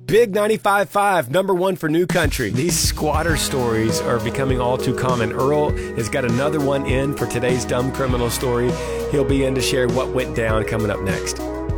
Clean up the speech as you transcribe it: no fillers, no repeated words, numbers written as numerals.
Big 95.5, number one for New Country. These squatter stories are becoming all too common. Earl has got another one in for today's dumb criminal story. He'll be in to share what went down coming up next.